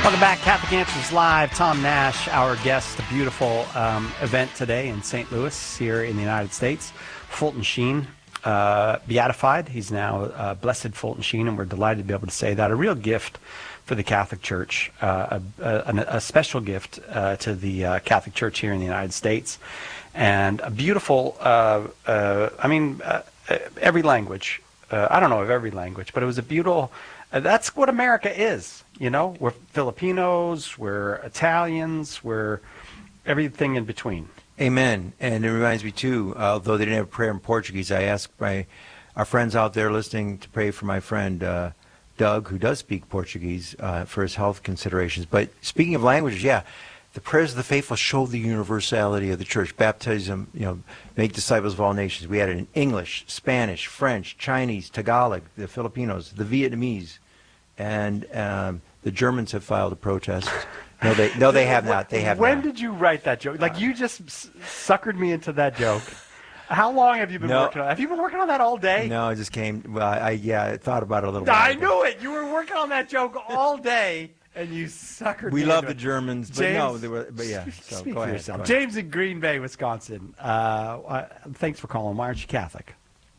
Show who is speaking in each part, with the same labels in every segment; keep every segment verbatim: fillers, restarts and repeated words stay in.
Speaker 1: Welcome back, Catholic Answers Live. Tom Nash, our guest. A beautiful um, event today in Saint Louis, here in the United States. Fulton Sheen, uh, beatified. He's now uh, Blessed Fulton Sheen, and we're delighted to be able to say that. A real gift for the Catholic Church, uh, a, a, a special gift uh, to the uh, Catholic Church here in the United States, and a beautiful, uh, uh, I mean, uh, every language. Uh, I don't know of every language, but it was a beautiful, uh, that's what America is. You know, we're Filipinos, we're Italians, we're everything in between.
Speaker 2: Amen. And it reminds me, too, uh, although they didn't have prayer in Portuguese, I asked my our friends out there listening to pray for my friend uh, Doug, who does speak Portuguese, uh, for his health considerations. But speaking of languages, yeah, the prayers of the faithful show the universality of the church. Baptism, you know, make disciples of all nations. We had it in English, Spanish, French, Chinese, Tagalog, the Filipinos, the Vietnamese, and um, the Germans have filed a protest. No, they no, they have not. They have
Speaker 1: when
Speaker 2: not.
Speaker 1: When did you write that joke? Like, you just s- suckered me into that joke. How long have you been
Speaker 2: no,
Speaker 1: working on it? Have you been working on that all day?
Speaker 2: No, it just came. Well, I yeah, I thought about it a little bit.
Speaker 1: I knew it. You were working on that joke all day, and you suckered
Speaker 2: we
Speaker 1: me.
Speaker 2: We love
Speaker 1: into
Speaker 2: the
Speaker 1: it.
Speaker 2: Germans, but
Speaker 1: James,
Speaker 2: no, they were. But yeah, so
Speaker 1: speak
Speaker 2: go
Speaker 1: for
Speaker 2: ahead,
Speaker 1: yourself.
Speaker 2: go ahead.
Speaker 1: James in Green Bay, Wisconsin. Uh, uh, thanks for calling. Why aren't you Catholic?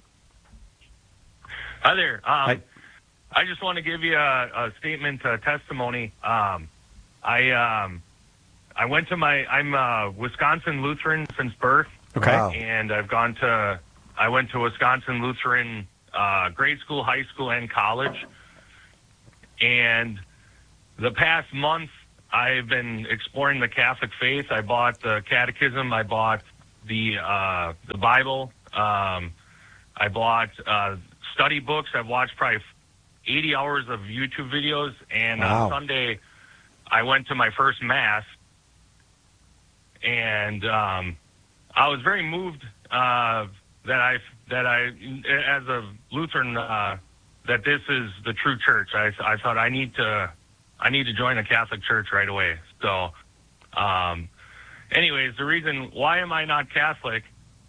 Speaker 3: Hi there. Um,
Speaker 1: Hi.
Speaker 3: I just want to give you a, a statement, a testimony. Um, I um, I went to my, I'm a Wisconsin Lutheran since birth.
Speaker 1: Okay.
Speaker 2: Wow.
Speaker 3: And I've gone to, I went to Wisconsin Lutheran uh, grade school, high school, and college. And the past month, I've been exploring the Catholic faith. I bought the Catechism. I bought the uh, the Bible. Um, I bought uh, study books. I've watched probably eighty hours of YouTube videos, and
Speaker 2: Wow.
Speaker 3: on Sunday I went to my first Mass, and um, I was very moved uh, that I that I, as a Lutheran, uh, that this is the true church. I, I thought I need to I need to join the Catholic Church right away. So, um, anyways, the reason why am I not Catholic?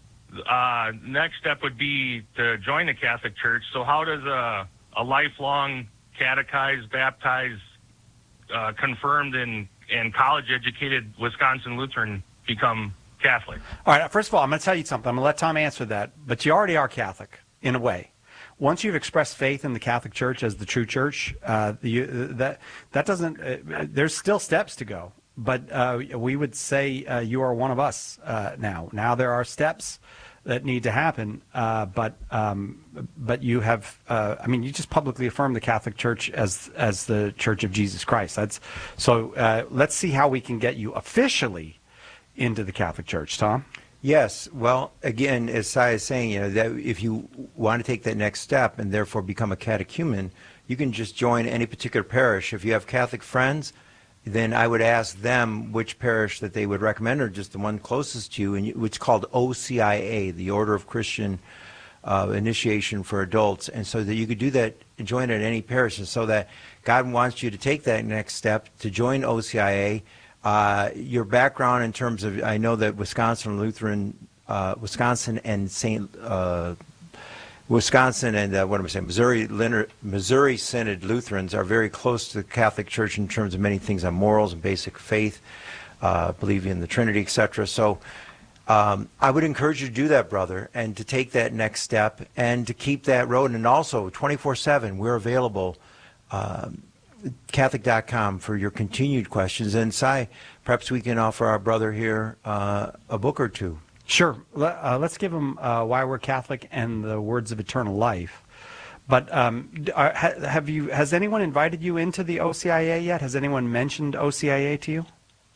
Speaker 3: Uh, next step would be to join the Catholic Church. So how does a, a lifelong catechized, baptized, uh, confirmed, and, and college-educated Wisconsin Lutheran become Catholic?
Speaker 1: All right, first of all, I'm going to tell you something. I'm going to let Tom answer that, but you already are Catholic, in a way. Once you've expressed faith in the Catholic Church as the true church, uh, you, that that doesn't. Uh, there's still steps to go, but uh, we would say uh, you are one of us uh, now. Now there are steps that need to happen, uh, but um, but you have. Uh, I mean, you just publicly affirm the Catholic Church as as the Church of Jesus Christ. That's so. Uh, let's see how we can get you officially into the Catholic Church, Tom.
Speaker 2: Yes. Well, again, as Sai is saying, you know, that if you want to take that next step and therefore become a catechumen, you can just join any particular parish. If you have Catholic friends, then I would ask them which parish that they would recommend, or just the one closest to you, and it's called O C I A, the Order of Christian uh, Initiation for Adults, and so that you could do that, join at any parish, and so that God wants you to take that next step to join O C I A. Uh, your background in terms of, I know that Wisconsin Lutheran, uh, Wisconsin and Saint Uh, Wisconsin and uh, what am I saying? Missouri, Missouri Synod Lutherans are very close to the Catholic Church in terms of many things on morals and basic faith, uh, believing in the Trinity, et cetera. So um, I would encourage you to do that, brother, and to take that next step and to keep that road. And also, twenty-four seven, we're available, um, Catholic dot com, for your continued questions. And Sai, perhaps we can offer our brother here uh, a book or two.
Speaker 1: Sure. Uh, let's give them uh, Why We're Catholic and the Words of Eternal Life. But um, are, have you? Has anyone invited you into the O C I A yet? Has anyone mentioned O C I A to you?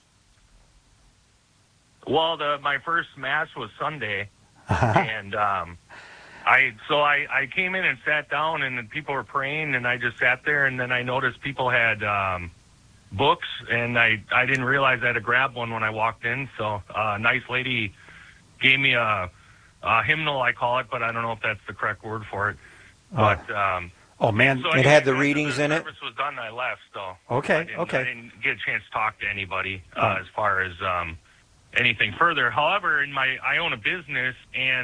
Speaker 3: Well, the, my first Mass was Sunday, and um, I so I, I came in and sat down, and then people were praying, and I just sat there, and then I noticed people had um, books, and I, I didn't realize I had to grab one when I walked in, so a nice lady gave me a, a hymnal, I call it, but I don't know if that's the correct word for it. But um,
Speaker 1: oh man,
Speaker 3: so
Speaker 2: it
Speaker 3: anyway,
Speaker 2: had the
Speaker 3: after
Speaker 2: readings in it.
Speaker 3: Service was done, I left. So
Speaker 1: okay,
Speaker 3: I didn't,
Speaker 1: okay.
Speaker 3: I didn't get a chance to talk to anybody uh,
Speaker 1: Oh.
Speaker 3: as far as um, anything further. However, in my I own a business, and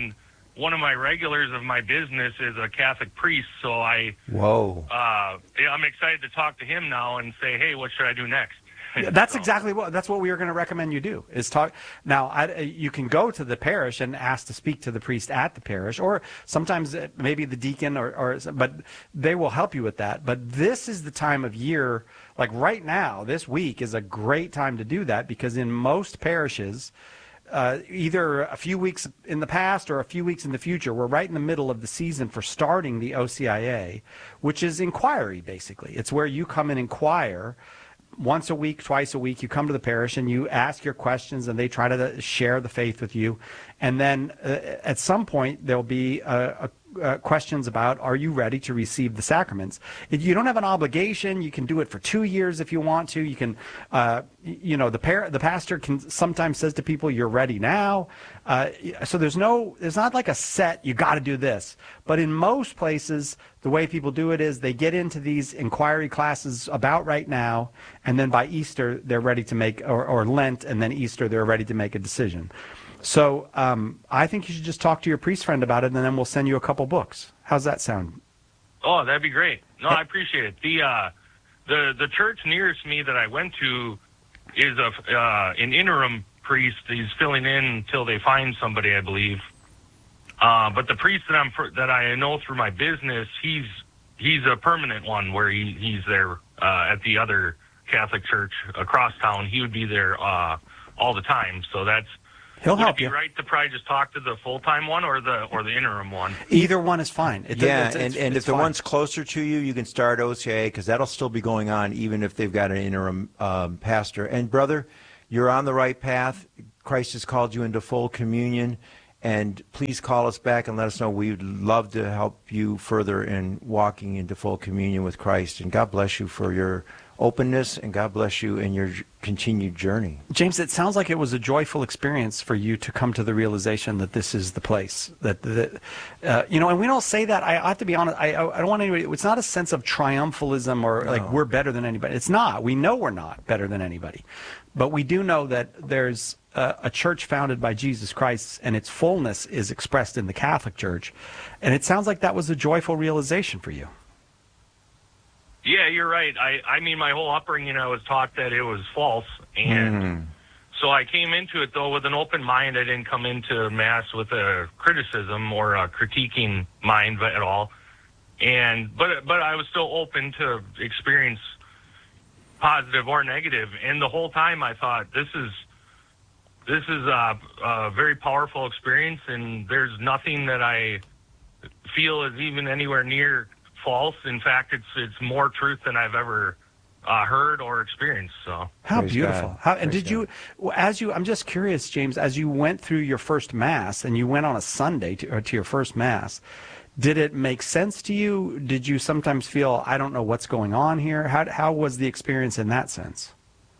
Speaker 3: one of my regulars of my business is a Catholic priest, so I
Speaker 2: Whoa.
Speaker 3: uh, yeah, I'm excited to talk to him now and say, hey, what should I do next?
Speaker 1: That's
Speaker 3: So-
Speaker 1: exactly what that's what we were going to recommend you do is talk. Now, I, you can go to the parish and ask to speak to the priest at the parish, or sometimes uh, maybe the deacon, or, or but they will help you with that. But this is the time of year, like right now, this week is a great time to do that, because in most parishes, uh, either a few weeks in the past or a few weeks in the future, we're right in the middle of the season for starting the O C I A, which is inquiry, basically. It's where you come and inquire. Once a week, twice a week, you come to the parish and you ask your questions, and they try to share the faith with you. And then uh, at some point, there'll be uh, uh, questions about, are you ready to receive the sacraments? If you don't have an obligation. You can do it for two years if you want to. You can, uh, you know, the par- the pastor can sometimes says to people, you're ready now. Uh, so there's no, there's not like a set, you got to do this. But in most places, the way people do it is they get into these inquiry classes about right now, and then by Easter, they're ready to make, or, or Lent, and then Easter, they're ready to make a decision. So um, I think you should just talk to your priest friend about it, and then we'll send you a couple books. How's that sound?
Speaker 3: Oh, that'd be great. No, I appreciate it. The uh, the the church nearest me that I went to is a uh, an interim priest. He's filling in until they find somebody, I believe. Uh, but the priest that I'm that I know through my business, he's he's a permanent one, where he, he's there uh, at the other Catholic church across town. He would be there uh, all the time. So that's
Speaker 1: He'll
Speaker 3: would
Speaker 1: help
Speaker 3: it be
Speaker 1: you.
Speaker 3: right to probably just talk to the full time one or the or the interim one?
Speaker 1: Either one is fine. It,
Speaker 2: Yeah,
Speaker 1: it's,
Speaker 2: and,
Speaker 1: it's,
Speaker 2: and
Speaker 1: it's
Speaker 2: if the
Speaker 1: fine.
Speaker 2: one's closer to you, you can start O C I A, because that'll still be going on even if they've got an interim um, pastor. And brother, you're on the right path. Christ has called you into full communion. And please call us back and let us know. We'd love to help you further in walking into full communion with Christ. And God bless you for your openness, and God bless you in your j- continued journey.
Speaker 1: James, it sounds like it was a joyful experience for you to come to the realization that this is the place. That, that uh, you know, and we don't say that. I, I have to be honest. I, I don't want anybody. It's not a sense of triumphalism or like
Speaker 2: No.
Speaker 1: we're better than anybody. It's not. We know we're not better than anybody, but we do know that there's a, a church founded by Jesus Christ, and its fullness is expressed in the Catholic Church. And it sounds like that was a joyful realization for you.
Speaker 3: Yeah, you're right. I, I mean, my whole upbringing, I was taught that it was false. And
Speaker 2: Mm.
Speaker 3: so I came into it, though, with an open mind. I didn't come into Mass with a criticism or a critiquing mind at all. And but but I was still open to experience positive or negative. And the whole time I thought, this is this is a, a very powerful experience, and there's nothing that I feel is even anywhere near false. In fact, it's it's more truth than I've ever uh, heard or experienced. So
Speaker 1: How
Speaker 2: Praise
Speaker 1: beautiful.
Speaker 2: God.
Speaker 1: How, and
Speaker 2: Praise
Speaker 1: did you, as you, I'm just curious, James, as you went through your first Mass and you went on a Sunday to, or to your first Mass, did it make sense to you? Did you sometimes feel, I don't know what's going on here? How, how was the experience in that sense?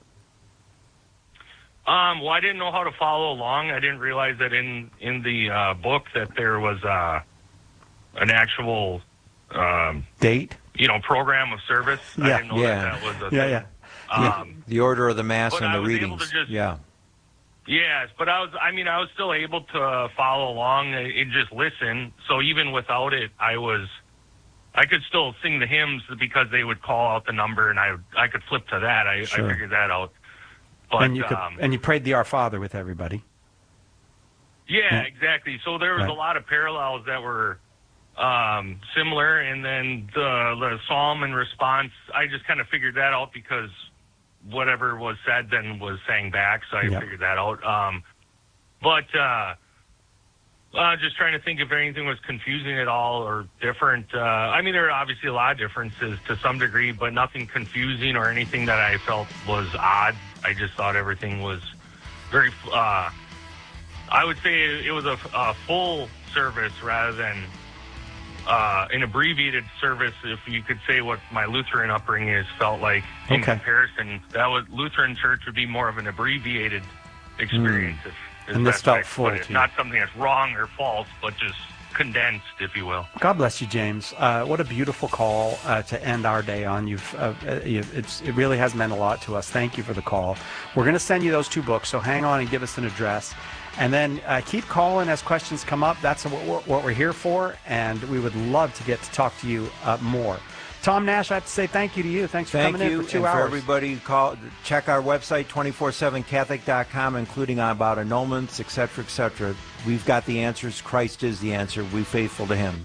Speaker 3: Um, well, I didn't know how to follow along. I didn't realize that in in the uh, book that there was uh, an actual, um,
Speaker 1: Date?
Speaker 3: you know, program of service. I
Speaker 1: Yeah.
Speaker 3: didn't know
Speaker 2: Yeah.
Speaker 3: that that was a
Speaker 1: Yeah,
Speaker 3: thing.
Speaker 1: yeah.
Speaker 3: Um,
Speaker 2: The order of the Mass
Speaker 3: But
Speaker 2: and
Speaker 3: I
Speaker 2: the
Speaker 3: was able
Speaker 2: readings.
Speaker 3: to just-
Speaker 2: yeah.
Speaker 3: Yes, but I was, I mean, I was still able to follow along and just listen. So even without it, I was, I could still sing the hymns because they would call out the number, and I, I could flip to that. I,
Speaker 1: Sure.
Speaker 3: I figured that out. But,
Speaker 1: and you could,
Speaker 3: um,
Speaker 1: and you prayed the Our Father with everybody.
Speaker 3: yeah,
Speaker 1: Yeah.
Speaker 3: exactly. So there was
Speaker 1: Right.
Speaker 3: a lot of parallels that were um, similar, and then the, the psalm and response, I just kind of figured that out because whatever was said then was sang back, so I
Speaker 1: Yep.
Speaker 3: figured that out. Um, but uh, uh, just trying to think if anything was confusing at all or different. Uh, I mean, there are obviously a lot of differences to some degree, but nothing confusing or anything that I felt was odd. I just thought everything was very, uh, I would say it was a, a full service rather than uh, an abbreviated service, if you could say what my Lutheran upbringing has felt like in
Speaker 1: Okay.
Speaker 3: comparison. That was Lutheran church would be more of an abbreviated experience. If, as
Speaker 1: And this
Speaker 3: best
Speaker 1: felt
Speaker 3: I could
Speaker 1: full
Speaker 3: put it.
Speaker 1: to you.
Speaker 3: Not something that's wrong or false, but just condensed, if you will.
Speaker 1: God bless you, James. Uh, what a beautiful call uh, to end our day on. You've, uh, you've it's, it really has meant a lot to us. Thank you for the call. We're going to send you those two books, so hang on and give us an address. And then uh, keep calling as questions come up. That's what we're, what we're here for, and we would love to get to talk to you uh, more. Tom Nash, I have to say thank you to you. Thanks for
Speaker 2: Thank
Speaker 1: coming
Speaker 2: you,
Speaker 1: in for two
Speaker 2: and
Speaker 1: hours.
Speaker 2: for everybody, call, check our website, two forty-seven catholic dot com, including about annulments, et cetera, et cetera. We've got the answers. Christ is the answer. We're faithful to him.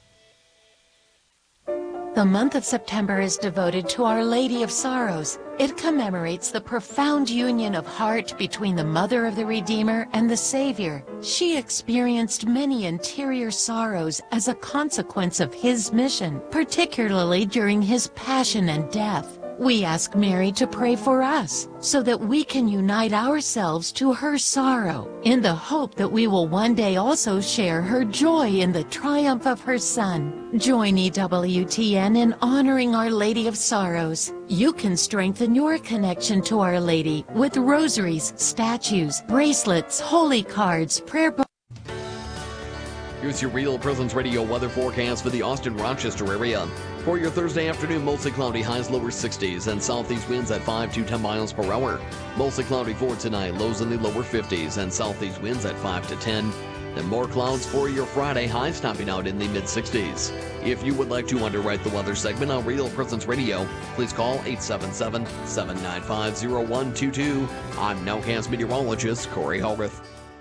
Speaker 4: The month of September is devoted to Our Lady of Sorrows. It commemorates the profound union of heart between the Mother of the Redeemer and the Savior. She experienced many interior sorrows as a consequence of his mission, particularly during his passion and death. We ask Mary to pray for us so that we can unite ourselves to her sorrow in the hope that we will one day also share her joy in the triumph of her Son. Join E W T N in honoring Our Lady of Sorrows. You can strengthen your connection to Our Lady with rosaries, statues, bracelets, holy cards, prayer books.
Speaker 5: Here's your Real Presence Radio weather forecast for the Austin-Rochester area. For your Thursday afternoon, mostly cloudy, highs lower sixties, and southeast winds at five to ten miles per hour. Mostly cloudy for tonight, lows in the lower fifties, and southeast winds at five to ten. And more clouds for your Friday, highs topping out in the mid-sixties. If you would like to underwrite the weather segment on Real Presence Radio, please call eight seven seven, seven nine five, zero one two two. I'm Nowcast meteorologist Corey Hallrath.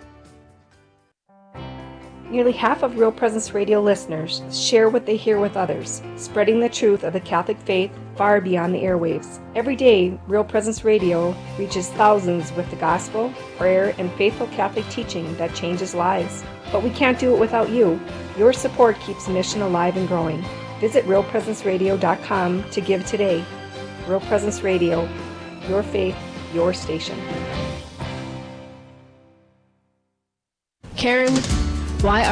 Speaker 6: Nearly half of Real Presence Radio listeners share what they hear with others, spreading the truth of the Catholic faith far beyond the airwaves. Every day, Real Presence Radio reaches thousands with the gospel, prayer, and faithful Catholic teaching that changes lives. But we can't do it without you. Your support keeps the mission alive and growing. Visit real presence radio dot com to give today. Real Presence Radio, your faith, your station.
Speaker 7: Karen, why are